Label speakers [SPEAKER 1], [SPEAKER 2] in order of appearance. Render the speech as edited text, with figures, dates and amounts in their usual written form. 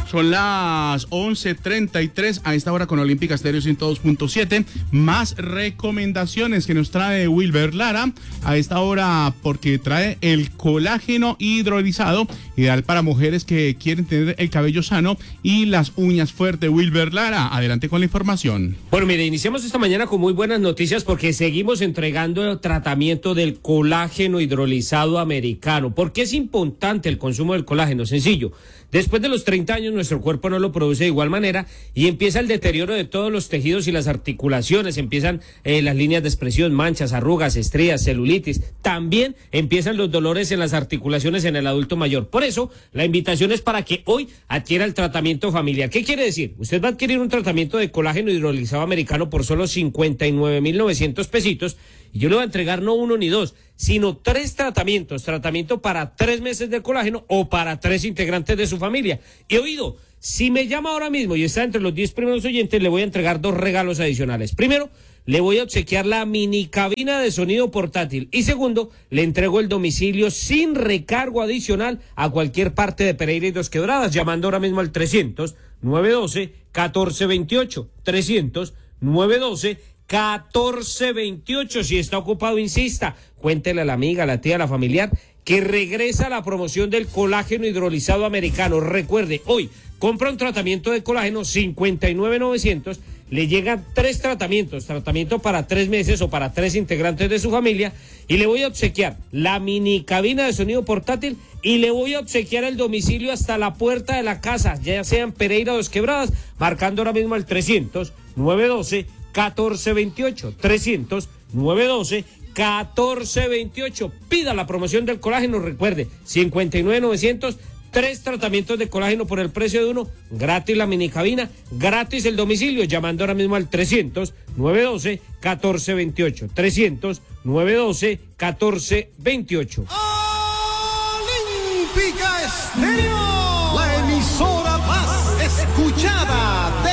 [SPEAKER 1] Son las 11:33 a esta hora con Olímpica Estéreo 102.7. Más recomendaciones que nos trae Wilber Lara a esta hora, porque trae el colágeno hidrolizado, ideal para mujeres que quieren tener el cabello sano y las uñas fuertes. Wilber Lara, adelante con la información.
[SPEAKER 2] Bueno, mire, iniciamos esta mañana con muy buenas noticias porque seguimos entregando el tratamiento del colágeno hidrolizado americano. ¿Por qué es importante el consumo del colágeno? Sencillo. Después de los 30 años nuestro cuerpo no lo produce de igual manera y empieza el deterioro de todos los tejidos y las articulaciones, empiezan las líneas de expresión, manchas, arrugas, estrías, celulitis, también empiezan los dolores en las articulaciones en el adulto mayor. Por eso, la invitación es para que hoy adquiera el tratamiento familiar. ¿Qué quiere decir? Usted va a adquirir un tratamiento de colágeno hidrolizado americano por solo 59,900 pesitos y yo le voy a entregar no uno ni dos, sino 3 tratamientos, tratamiento para 3 meses de colágeno o para 3 integrantes de su familia. He oído, si me llama ahora mismo y está entre los 10 primeros oyentes, le voy a entregar 2 regalos adicionales. Primero, le voy a obsequiar la mini cabina de sonido portátil y segundo, le entrego el domicilio sin recargo adicional a cualquier parte de Pereira y Dos Quebradas, llamando ahora mismo al 300-912-1428, 300-912-1428. Si está ocupado, insista, cuéntele a la amiga, a la tía, a la familiar que regresa la promoción del colágeno hidrolizado americano. Recuerde, hoy compra un tratamiento de colágeno 59,900, le llegan 3 tratamientos, tratamiento para 3 meses o para 3 integrantes de su familia, y le voy a obsequiar la mini cabina de sonido portátil y le voy a obsequiar el domicilio hasta la puerta de la casa, ya sea en Pereira o Dos Quebradas, marcando ahora mismo al 300-912-1428, 300-912-1428. Pida la promoción del colágeno, recuerde, 59,900, 3 tratamientos de colágeno por el precio de uno, gratis la mini cabina, gratis el domicilio, llamando ahora mismo al 300-912-1428, 300-912-1428.
[SPEAKER 3] Olímpica Estéreo, la emisora más escuchada